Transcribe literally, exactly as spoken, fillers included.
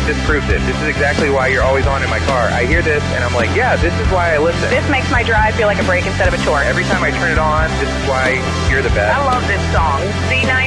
just proves it. This is exactly why you're always on in my car. I hear this, and I'm like, yeah, this is why I listen. This makes my drive feel like a break instead of a chore. Every time I turn it on, this is why you're the best. I love this song. Z nine